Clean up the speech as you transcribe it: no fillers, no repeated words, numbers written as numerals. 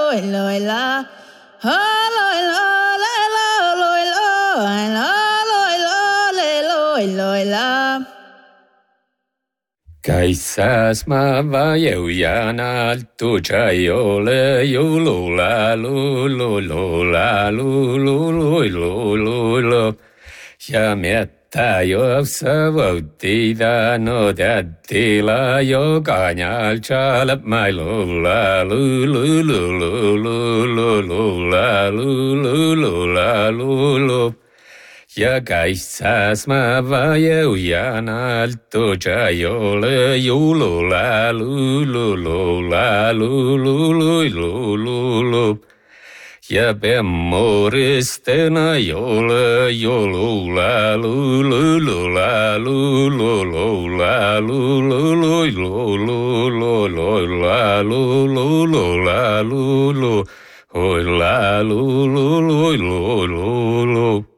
Kaisas ma vajeujanal tu chayole yulula lulula lulula ja mietta jo savotida no tättila jo kanjal chalap mai lula lulula ja kaisas ma vajeujanal tu chayole yulula lulula ja pemmoristena jole jolula lulula lulula